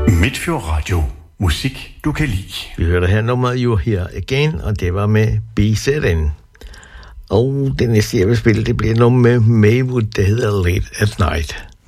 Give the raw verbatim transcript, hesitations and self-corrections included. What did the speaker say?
Midtfjord Radio. Musik, du kan lide. Vi hørte her nummer jo her again, og det var med B Z N. Og det næste, jeg vil spille, det bliver nummer med Maywood, der hedder Late at Night.